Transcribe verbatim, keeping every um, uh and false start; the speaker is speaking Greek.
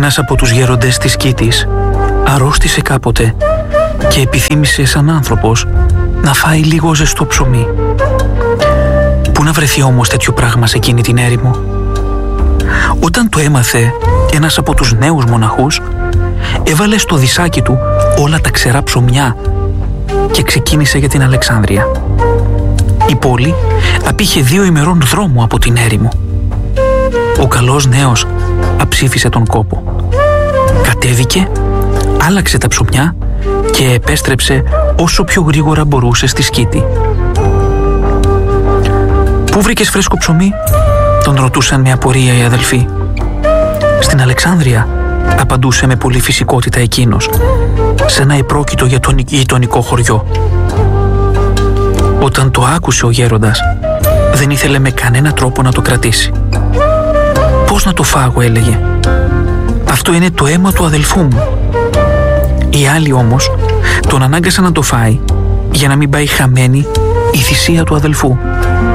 Ένας από τους γέροντες της Κήτης αρρώστησε κάποτε και επιθύμησε σαν άνθρωπος να φάει λίγο ζεστό ψωμί. Πού να βρεθεί όμως τέτοιο πράγμα σε εκείνη την έρημο? Όταν το έμαθε ένας από τους νέους μοναχούς, έβαλε στο δισάκι του όλα τα ξερά ψωμιά και ξεκίνησε για την Αλεξάνδρεια. Η πόλη απήχε δύο ημερών δρόμο από την έρημο. Ο καλός νέος αψήφισε τον κόπο. Κατέβηκε, άλλαξε τα ψωμιά και επέστρεψε όσο πιο γρήγορα μπορούσε στη Σκήτη. «Πού βρήκες φρέσκο ψωμί?» τον ρωτούσαν με απορία οι αδελφοί. «Στην Αλεξάνδρεια», απαντούσε με πολύ φυσικότητα εκείνος, «σε ένα επρόκειτο για τον γειτονικό χωριό». Όταν το άκουσε ο γέροντας, δεν ήθελε με κανένα τρόπο να το κρατήσει. «Πώς να το φάγω?» έλεγε. «Αυτό είναι το αίμα του αδελφού μου». Οι άλλοι όμως τον ανάγκασαν να το φάει για να μην πάει χαμένη η θυσία του αδελφού.